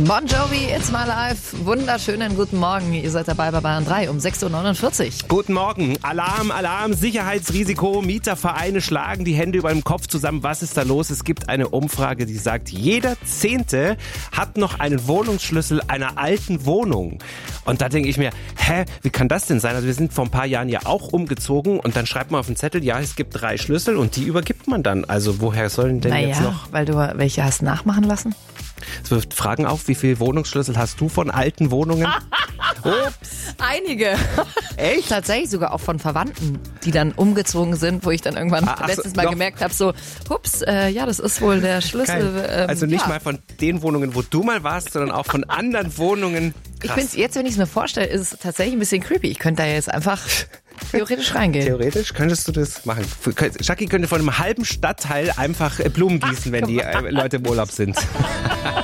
Bon Jovi, It's My Life. Wunderschönen guten Morgen. Ihr seid dabei bei Bayern 3 um 6.49 Uhr. Guten Morgen. Alarm, Alarm, Sicherheitsrisiko. Mietervereine schlagen die Hände über dem Kopf zusammen. Was ist da los? Es gibt eine Umfrage, die sagt, jeder Zehnte hat noch einen Wohnungsschlüssel einer alten Wohnung. Und da denke ich mir, wie kann das denn sein? Also wir sind vor ein paar Jahren ja auch umgezogen und dann schreibt man auf den Zettel, ja, es gibt 3 Schlüssel und die übergibt man dann. Also woher sollen denn jetzt noch? Weil du welche hast nachmachen lassen? Es wirft Fragen auf, wie viele Wohnungsschlüssel hast du von alten Wohnungen? Ups. Einige. Echt? Tatsächlich sogar auch von Verwandten, die dann umgezogen sind, wo ich dann irgendwann letztes Mal gemerkt habe, so, das ist wohl der Schlüssel. Also nicht mal von den Wohnungen, wo du mal warst, sondern auch von anderen Wohnungen. Krass. Ich finde es jetzt, wenn ich es mir vorstelle, ist es tatsächlich ein bisschen creepy. Ich könnte da jetzt einfach theoretisch reingehen. Theoretisch könntest du das machen. Shaki könnte von einem halben Stadtteil einfach Blumen gießen, wenn die Leute im Urlaub sind.